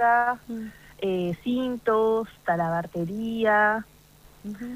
Mm. cintos, talabartería. Ujú.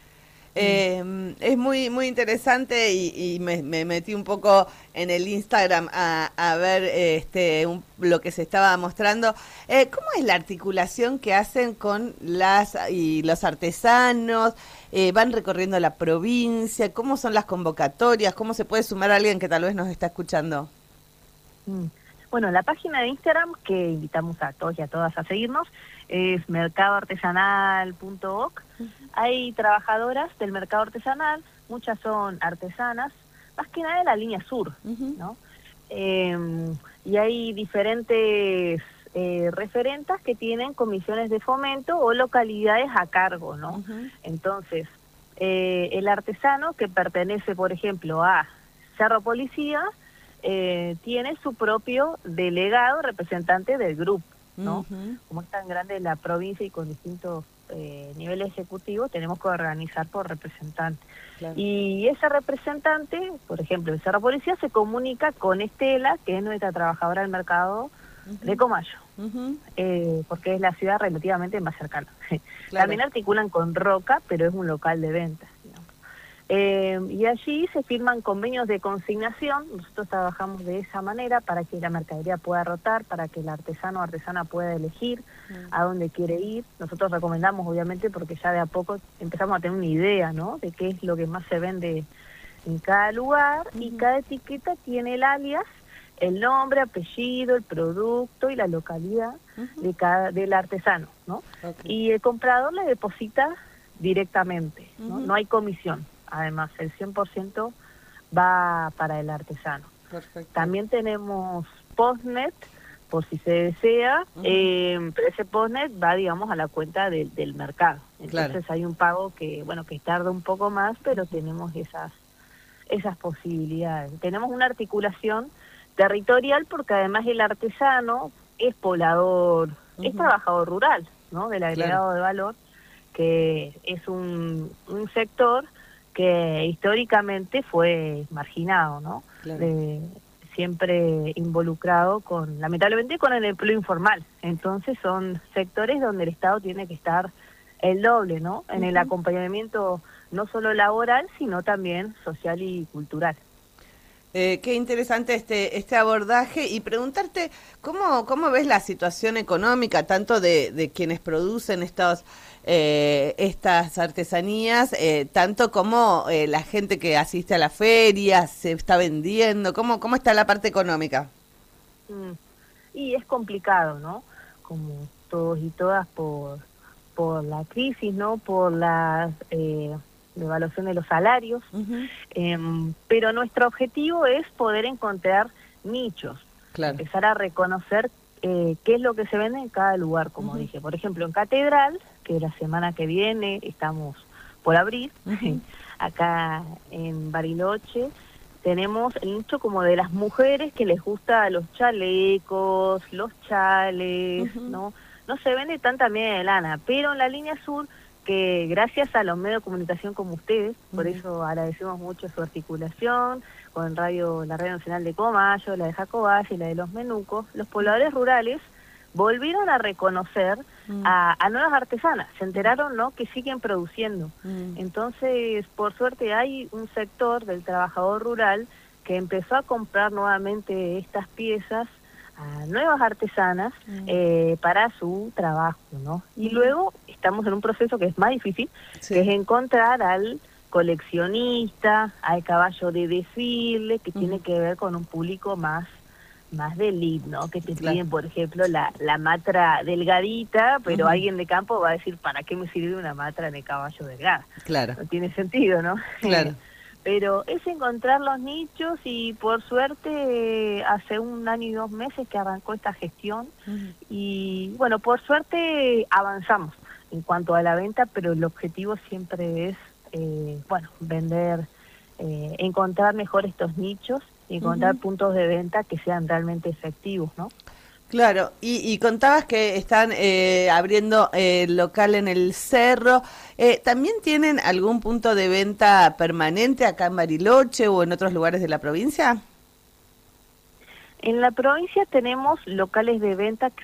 Es muy muy interesante y me metí un poco en el Instagram a ver lo que se estaba mostrando. ¿Cómo es la articulación que hacen con las y los artesanos? ¿Van recorriendo la provincia? ¿Cómo son las convocatorias? ¿Cómo se puede sumar a alguien que tal vez nos está escuchando? Mm. Bueno, la página de Instagram, que invitamos a todos y a todas a seguirnos, es mercadoartesanal.oc. Hay trabajadoras del mercado artesanal, muchas son artesanas, más que nada de la línea sur, Ujú. ¿no? Y hay diferentes referentas que tienen comisiones de fomento o localidades a cargo, ¿no? Ujú. Entonces, el artesano que pertenece, por ejemplo, a Cerro Policía, tiene su propio delegado representante del grupo, ¿no? Ujú. Como es tan grande la provincia y con distintos niveles ejecutivos, tenemos que organizar por representante. Claro. Y ese representante, por ejemplo, el Cerro Policía, se comunica con Estela, que es nuestra trabajadora del mercado de Ujú. Comayo, Ujú. porque es la ciudad relativamente más cercana. Claro. También articulan con Roca, pero es un local de ventas, digamos. Y allí se firman convenios de consignación. Nosotros trabajamos de esa manera para que la mercadería pueda rotar, para que el artesano o artesana pueda elegir Mm. a dónde quiere ir. Nosotros recomendamos, obviamente, porque ya de a poco empezamos a tener una idea, ¿no?, de qué es lo que más se vende en cada lugar, y Ujú. cada etiqueta tiene el alias, el nombre, apellido, el producto y la localidad Ujú. de del artesano, ¿no? Ok. Y el comprador le deposita directamente, ¿no? Ujú. No hay comisión. Además, el 100% va para el artesano. Perfecto. También tenemos postnet, por si se desea, Ujú. pero ese postnet va, digamos, a la cuenta del mercado. Claro. Entonces hay un pago que, bueno, que tarda un poco más, pero Ujú. tenemos esas posibilidades. Tenemos una articulación territorial porque además el artesano es poblador, es Ujú. trabajador rural, ¿no?, del Claro. agregado de valor, que es un sector que históricamente fue marginado, ¿no? Claro. Siempre involucrado con, lamentablemente, con el empleo informal. Entonces son sectores donde el Estado tiene que estar el doble, ¿no?, en el Ujú. acompañamiento no solo laboral, sino también social y cultural. Qué interesante este abordaje y preguntarte cómo ves la situación económica tanto de quienes producen estas artesanías, tanto como la gente que asiste a la feria, se está vendiendo, cómo está la parte económica. Mm. Y es complicado, ¿no? Como todos y todas por la crisis, ¿no? Por la devaluación de los salarios. Ujú. Pero nuestro objetivo es poder encontrar nichos, Claro. empezar a reconocer qué es lo que se vende en cada lugar, como Ujú. dije. Por ejemplo, en Catedral, que la semana que viene estamos por abrir, Ujú. acá en Bariloche, tenemos el nicho como de las mujeres que les gusta los chalecos, los chales, Ujú. ¿no? No se vende tanta media de lana, pero en la línea sur, que gracias a los medios de comunicación como ustedes, por Ujú. eso agradecemos mucho su articulación con la Radio Nacional de Comayo, la de Jacobacci y la de Los Menucos, los pobladores rurales volvieron a reconocer Mm. a nuevas artesanas, se enteraron, ¿no?, que siguen produciendo. Mm. Entonces, por suerte, hay un sector del trabajador rural que empezó a comprar nuevamente estas piezas a nuevas artesanas Mm. para su trabajo, ¿no? Y Ujú. luego estamos en un proceso que es más difícil, que es Sí. encontrar al coleccionista, al caballo de desfile, que tiene Ujú. que ver con un público más de elite, ¿no? Que te Claro. piden, por ejemplo, la matra delgadita, pero Ujú. alguien de campo va a decir, ¿para qué me sirve una matra de caballo delgada? Claro. No tiene sentido, ¿no? Claro. Pero es encontrar los nichos y por suerte hace 1 año y 2 meses que arrancó esta gestión Ujú. y bueno, por suerte avanzamos en cuanto a la venta, pero el objetivo siempre es, bueno, vender, encontrar mejor estos nichos y encontrar Ujú. puntos de venta que sean realmente efectivos, ¿no? Claro, y contabas que están abriendo local en el Cerro. ¿También tienen algún punto de venta permanente acá en Bariloche o en otros lugares de la provincia? En la provincia tenemos locales de venta que